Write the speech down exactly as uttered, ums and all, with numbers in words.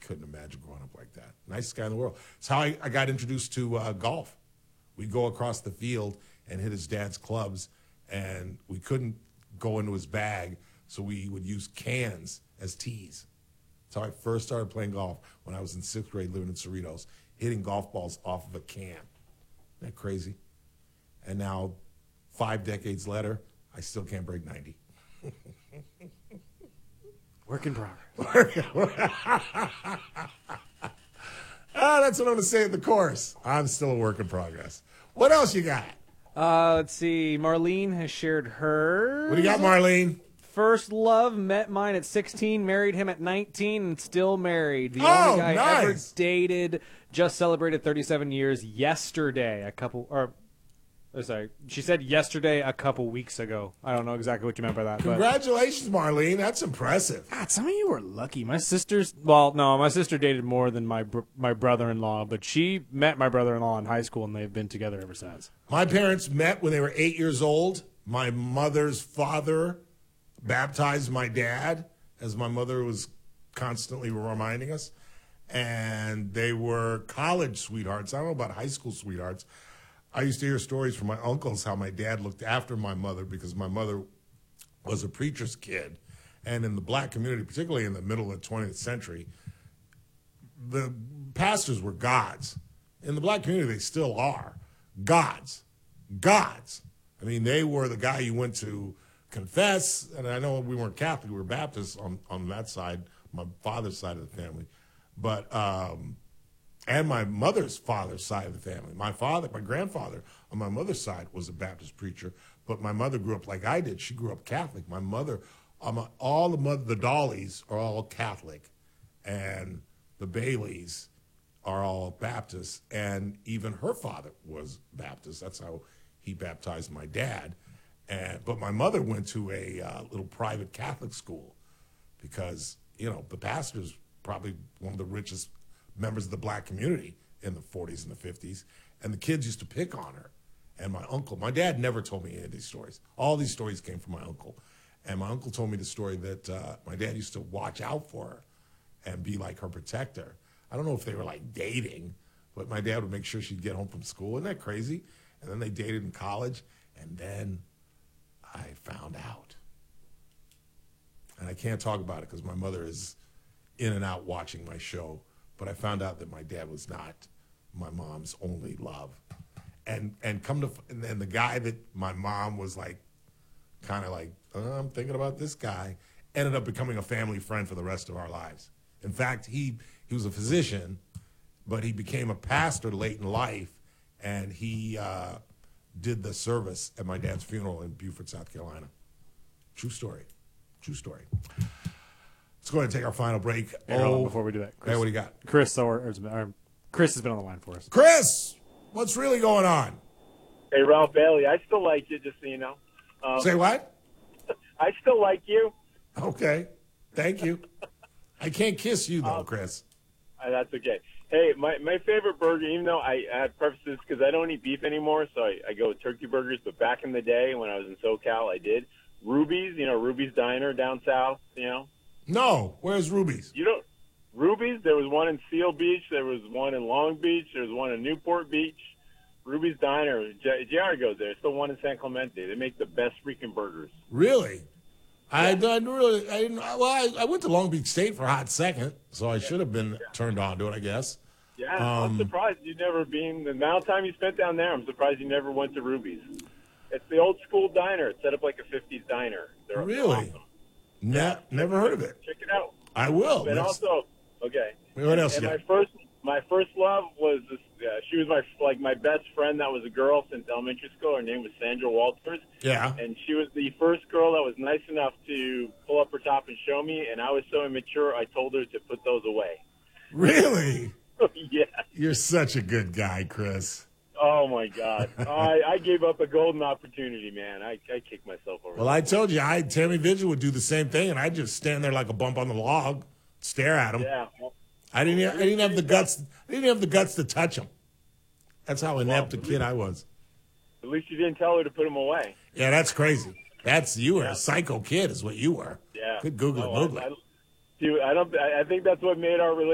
couldn't imagine growing up like that. Nicest guy in the world. It's how I, I got introduced to uh, golf. We'd go across the field and hit his dad's clubs, and we couldn't go into his bag, so we would use cans as tees. That's how I first started playing golf when I was in sixth grade living in Cerritos, hitting golf balls off of a can. Isn't that crazy? And now, five decades later, I still can't break ninety. Work in progress. Ah, that's what I'm going to say in the chorus. I'm still a work in progress. What else you got? Uh, let's see. Marlene has shared hers. What do you got, Marlene? First love, met mine at sixteen, married him at nineteen, and still married. The Oh, only guy I nice. ever dated. Just celebrated thirty-seven years yesterday. A couple, or oh, sorry, she said yesterday a couple weeks ago. I don't know exactly what you meant by that. But Congratulations, Marlene. That's impressive. God, some of you were lucky. My sister's, well, no, my sister dated more than my br- my brother-in-law, but she met my brother-in-law in high school, and they've been together ever since. My parents met when they were eight years old. My mother's father baptized my dad, as my mother was constantly reminding us. And they were college sweethearts. I don't know about high school sweethearts. I used to hear stories from my uncles how my dad looked after my mother because my mother was a preacher's kid. And in the black community, particularly in the middle of the twentieth century, the pastors were gods. In the black community, they still are. Gods. Gods. I mean, they were the guy you went to confess, and I know we weren't Catholic, we were Baptists on, on that side, my father's side of the family, but, um, and my mother's father's side of the family. My father, my grandfather on my mother's side was a Baptist preacher, but my mother grew up like I did. She grew up Catholic. My mother, um, all the mother, the Dolleys are all Catholic, and the Baileys are all Baptists, and even her father was Baptist. That's how he baptized my dad. And, but my mother went to a uh, little private Catholic school because, you know, the pastor's probably one of the richest members of the black community in the forties and the fifties. And the kids used to pick on her. And my uncle, my dad never told me any of these stories. All these stories came from my uncle. And my uncle told me the story that uh, my dad used to watch out for her and be like her protector. I don't know if they were like dating, but my dad would make sure she'd get home from school. Isn't that crazy? And then they dated in college. And then I found out. And I can't talk about it because my mother is in and out watching my show. But I found out that my dad was not my mom's only love. And and come to and then the guy that my mom was like, kind of like, oh, I'm thinking about this guy, ended up becoming a family friend for the rest of our lives. In fact, he he was a physician, but he became a pastor late in life, and he uh, did the service at my dad's funeral in Beaufort, South Carolina. True story. True story. Let's go ahead and take our final break. Hey, hold on before we do that. Chris, Hey, what do you got? Chris, or, or, or, Chris has been on the line for us. Chris, what's really going on? Hey, Ralph Bailey, I still like you, just so you know. Um, Say what? I still like you. Okay. Thank you. I can't kiss you, though, Um, Chris. Uh, that's okay. Hey, my, my favorite burger, even though I, I had prefaces because I don't eat beef anymore, so I, I go with turkey burgers. But back in the day when I was in SoCal, I did. Ruby's, you know, Ruby's Diner down south, you know. No. Where's Ruby's? You don't. Ruby's, there was one in Seal Beach. There was one in Long Beach. There was one in Newport Beach. Ruby's Diner, J- JR goes there. It's the one in San Clemente. They make the best freaking burgers. Really? I didn't really. I didn't. Well, I, I went to Long Beach State for a hot second, so I should have been turned on to it, I guess. Yeah, Um, I'm surprised you've never been. The amount of time you spent down there, I'm surprised you never went to Ruby's. It's the old school diner. It's set up like a fifties diner. They're Really? awesome. Ne- never heard of it. Check it out. I will. And Next- also, okay. What else And you my got? first, my first love was this. Uh, she was my like my best friend. That was a girl since elementary school. Her name was Sandra Walters. Yeah. And she was the first girl that was nice enough to pull up her top and show me. And I was so immature, I told her to put those away. Really? Yeah. You're such a good guy, Chris. Oh my God! I, I gave up a golden opportunity, man. I, I kicked myself over. Well, I told you, I Tammy Vigil would do the same thing, and I'd just stand there like a bump on the log, stare at him. Yeah. Well, I didn't. I didn't have the guts. I didn't have the guts to touch him. That's how inept a kid I was. at least you didn't tell her to put them away. Yeah, that's crazy. That's you were a psycho kid, is what you were. Yeah. Good Google No, it, Google I, it. I, dude, I don't. I I think that's what made our relationship